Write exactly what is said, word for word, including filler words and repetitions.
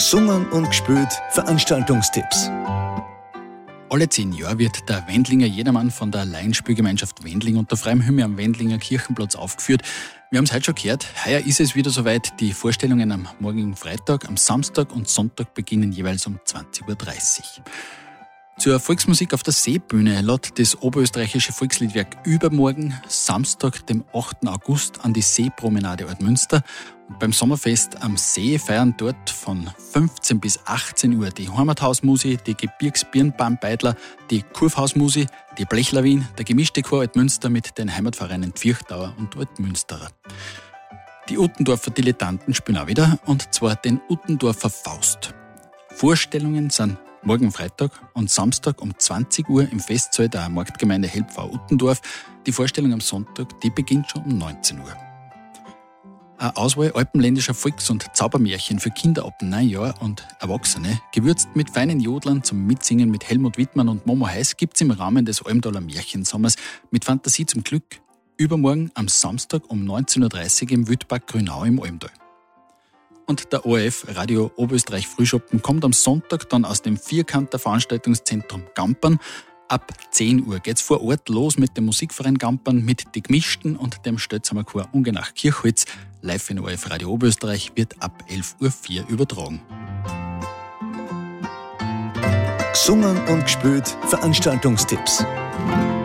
Gesungen und gespielt Veranstaltungstipps. Alle zehn Jahre wird der Wendlinger Jedermann von der Laienspielgemeinschaft Wendling unter freiem Himmel am Wendlinger Kirchenplatz aufgeführt. Wir haben es heute schon gehört, heuer ist es wieder soweit. Die Vorstellungen am morgigen Freitag, am Samstag und Sonntag beginnen jeweils um zwanzig Uhr dreißig. Zur Volksmusik auf der Seebühne lädt das Oberösterreichische Volksliedwerk übermorgen, Samstag, dem achten August, an die Seepromenade Altmünster. Und beim Sommerfest am See feiern dort von fünfzehn bis achtzehn Uhr die Heimathausmusi, die Gebirgsbirnbahnbeidler, die Kurfhausmusi, die Blechlawin, der gemischte Chor Altmünster mit den Heimatvereinen Pfirchdauer und Altmünsterer. Die Uttendorfer Dilettanten spielen auch wieder, und zwar den Uttendorfer Faust. Vorstellungen sind morgen Freitag und Samstag um zwanzig Uhr im Festsaal der Marktgemeinde Helpfau-Uttendorf. Die Vorstellung am Sonntag, die beginnt schon um neunzehn Uhr. Eine Auswahl alpenländischer Volks- und Zaubermärchen für Kinder ab neun Jahren und Erwachsene, gewürzt mit feinen Jodlern zum Mitsingen mit Helmut Wittmann und Momo Heiß, gibt's im Rahmen des Almdaler Märchensommers mit Fantasie zum Glück übermorgen am Samstag um neunzehn Uhr dreißig im Wildpark Grünau im Almdal. Und der O R F Radio Oberösterreich Frühschoppen kommt am Sonntag dann aus dem Vierkanter Veranstaltungszentrum Gampern. Ab zehn Uhr geht's vor Ort los mit dem Musikverein Gampern, mit die Gemischten und dem Stötzamer Chor Ungenach Kirchholz. Live in O R F Radio Oberösterreich wird ab elf Uhr vier übertragen. Gesungen und gespielt Veranstaltungstipps.